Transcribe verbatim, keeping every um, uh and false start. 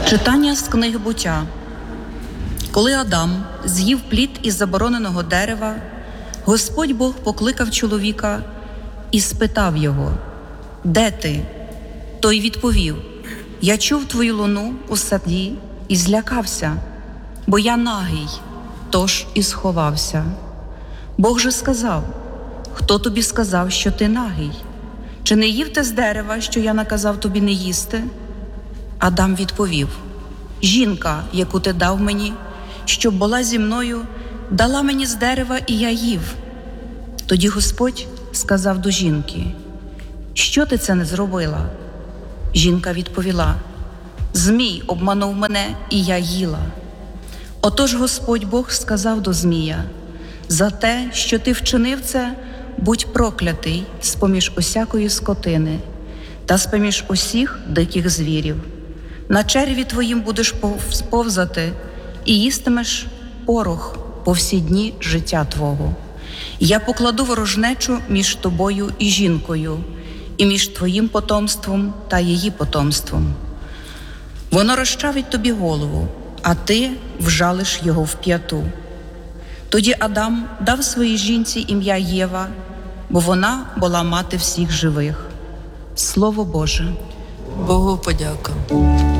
Читання з книги «Буття». Коли Адам з'їв плід із забороненого дерева, Господь Бог покликав чоловіка і спитав його: «Де ти?» Той відповів: «Я чув твою луну у саді і злякався, бо я нагий, тож і сховався». Бог же сказав: «Хто тобі сказав, що ти нагий? Чи не їв ти з дерева, що я наказав тобі не їсти?» Адам відповів: «Жінка, яку ти дав мені, щоб була зі мною, дала мені з дерева, і я їв». Тоді Господь сказав до жінки: «Що ти це не зробила?» Жінка відповіла: «Змій обманув мене, і я їла». Отож Господь Бог сказав до змія: «За те, що ти вчинив це, будь проклятий з-поміж усякої скотини та з-поміж усіх диких звірів. На череві твоїм будеш повзати і їстимеш порох по всі дні життя твого. Я покладу ворожнечу між тобою і жінкою, і між твоїм потомством та її потомством. Воно розчавить тобі голову, а ти вжалиш його в п'яту». Тоді Адам дав своїй жінці ім'я Єва, бо вона була мати всіх живих. Слово Боже. Богу подяка.